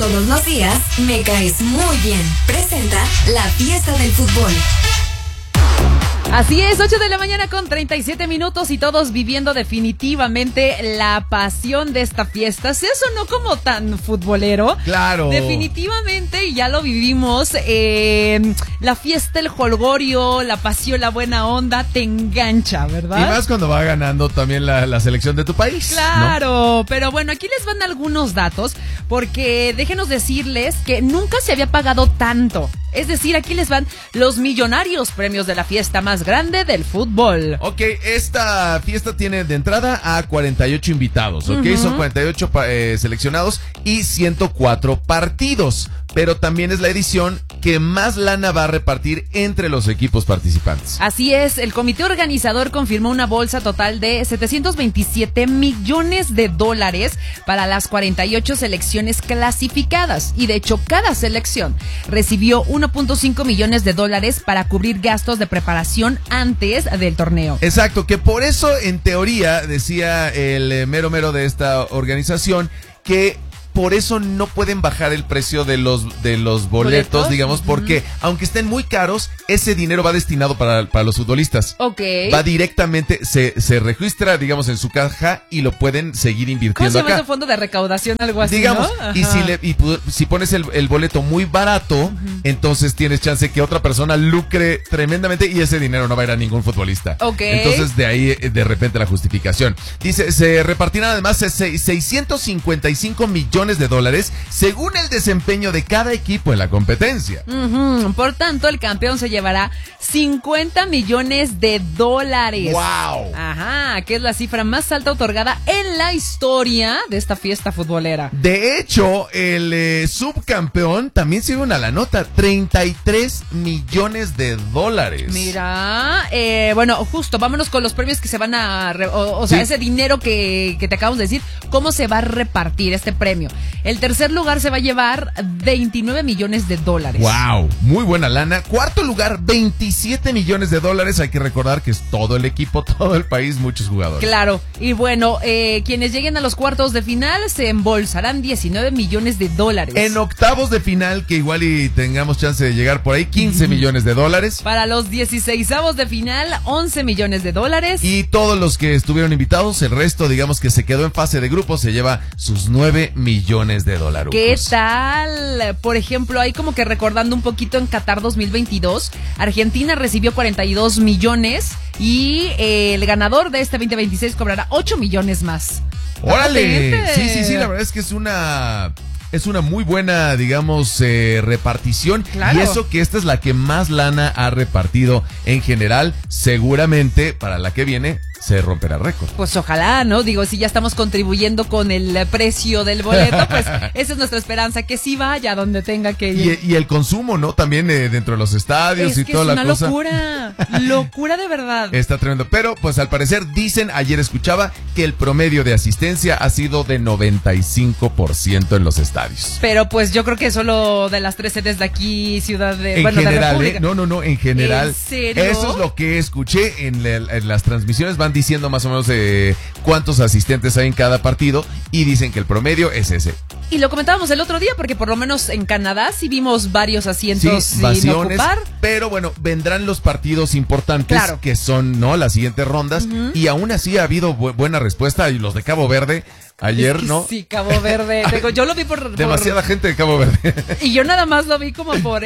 todos los días, me caes muy bien. Presenta la fiesta del fútbol. Así es, 8 de la mañana con 37 minutos y todos viviendo definitivamente la pasión de esta fiesta. Si eso no como tan futbolero. Claro. Definitivamente ya lo vivimos. La fiesta, el jolgorio, la pasión, la buena onda, te engancha, ¿verdad? Y más cuando va ganando también la selección de tu país. Claro, ¿no? Pero bueno, aquí les van algunos datos, porque déjenos decirles que nunca se había pagado tanto. Es decir, aquí les van los millonarios premios de la fiesta más grande del fútbol. Ok, esta fiesta tiene de entrada a 48 invitados, ¿ok? Son 48 seleccionados y 104 partidos. Pero también es la edición que más lana va a repartir entre los equipos participantes. Así es, el comité organizador confirmó una bolsa total de 727 millones de dólares para las 48 selecciones clasificadas. Y de hecho, cada selección recibió 1.5 millones de dólares para cubrir gastos de preparación antes del torneo. Exacto, que por eso, en teoría, decía el mero de esta organización, que por eso no pueden bajar el precio de los boletos, digamos, porque aunque estén muy caros, ese dinero va destinado para los futbolistas. Ok. Va directamente, se registra, digamos, en su caja y lo pueden seguir invirtiendo ¿Cómo se llama acá. ese fondo de recaudación, algo así, digamos, ¿no? y si pones el boleto muy barato, entonces tienes chance que otra persona lucre tremendamente y ese dinero no va a ir a ningún futbolista. Ok. Entonces de ahí de repente la justificación. Dice, se repartirán además 655 millones de dólares según el desempeño de cada equipo en la competencia. Por tanto, el campeón se llevará 50 millones de dólares. ¡Wow! Ajá, que es la cifra más alta otorgada en la historia de esta fiesta futbolera. De hecho, el subcampeón también se lleva una la nota, 33 millones de dólares. Mira, bueno, justo, vámonos con los premios que se van a... O sea, ese dinero que te acabamos de decir, ¿cómo se va a repartir este premio? El tercer lugar se va a llevar 29 millones de dólares. ¡Wow! Muy buena lana. Cuarto lugar, 27 millones de dólares. Hay que recordar que es todo el equipo, todo el país, muchos jugadores. Claro, y bueno, quienes lleguen a los cuartos de final se embolsarán 19 millones de dólares. En octavos de final, que igual y tengamos chance de llegar por ahí, 15 millones de dólares. Para los 16avos de final, 11 millones de dólares. Y todos los que estuvieron invitados, el resto, digamos que se quedó en fase de grupo, se lleva sus 9 millones de dólares. ¿Qué tal? Por ejemplo, ahí como que recordando un poquito en Qatar 2022, Argentina recibió 42 millones y el ganador de este 2026 cobrará 8 millones más. ¡Órale! Sí, la verdad es que es una muy buena, digamos, repartición. Claro. Y eso que esta es la que más lana ha repartido en general. Seguramente para la que viene se romperá récord. Pues ojalá, ¿no? Digo, si ya estamos contribuyendo con el precio del boleto, pues esa es nuestra esperanza, que sí vaya donde tenga que ir. Y el consumo, ¿no? También dentro de los estadios y toda la cosa. Es una locura de verdad. Está tremendo. Pero, pues al parecer dicen, ayer escuchaba, que el promedio de asistencia ha sido de 95% en los estadios. Pero pues yo creo que solo de las 3 sedes de aquí, ciudad de... En bueno, general, de República. No, en general. ¿En serio? Eso es lo que escuché en las transmisiones. Van diciendo más o menos cuántos asistentes hay en cada partido y dicen que el promedio es ese. Y lo comentábamos el otro día porque por lo menos en Canadá sí vimos varios asientos sin vaciones, ocupar. pero bueno, vendrán los partidos importantes, claro, que son, ¿no?, las siguientes rondas, y aún así ha habido buena respuesta. Y los de Cabo Verde ayer, es que ¿no? Sí, Cabo Verde. Yo lo vi por... Demasiada gente de Cabo Verde. Y yo nada más lo vi como por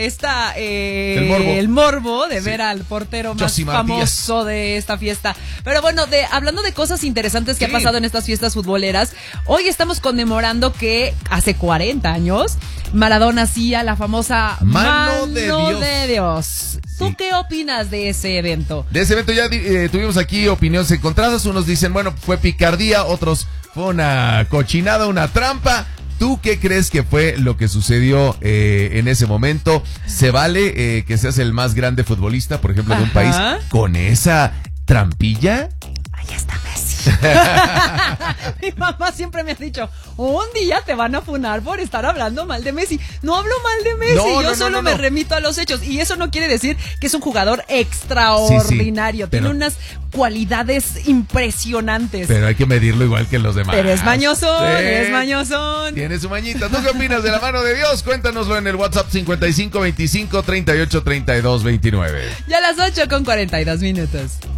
el morbo de ver al portero más famoso de esta fiesta. Pero bueno, hablando de cosas interesantes que ha pasado en estas fiestas futboleras, hoy estamos conmemorando que hace 40 años Maradona hacía la famosa Mano de Dios. ¿Tú qué opinas de ese evento? De ese evento ya tuvimos aquí opiniones encontradas. Unos dicen, bueno, fue picardía, otros fue una cochinada, una trampa. ¿Tú qué crees que fue lo que sucedió en ese momento? ¿Se vale que seas el más grande futbolista, por ejemplo, de un país con esa trampilla? Ahí está Messi. Mi mamá siempre me ha dicho, un día te van a funar por estar hablando mal de Messi. No hablo mal de Messi, yo solo me remito a los hechos. Y eso no quiere decir que es un jugador extraordinario. Tiene unas cualidades impresionantes. Pero hay que medirlo igual que los demás. Pero es mañosón, es mañosón. Tiene su mañita. ¿Tú qué opinas de la mano de Dios? Cuéntanoslo en el WhatsApp 5525383229. Ya a las 8:42.